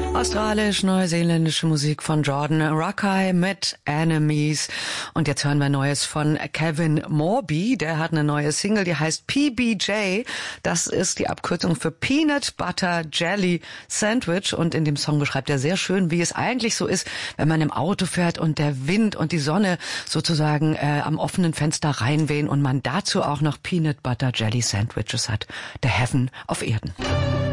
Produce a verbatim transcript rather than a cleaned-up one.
Australisch-neuseeländische Musik von Jordan Rakei mit Enemies. Und jetzt hören wir Neues von Kevin Morby. Der hat eine neue Single, die heißt P B J. Das ist die Abkürzung für Peanut Butter Jelly Sandwich. Und in dem Song beschreibt er sehr schön, wie es eigentlich so ist, wenn man im Auto fährt und der Wind und die Sonne sozusagen äh, am offenen Fenster reinwehen und man dazu auch noch Peanut Butter Jelly Sandwiches hat. Der Heaven auf Erden.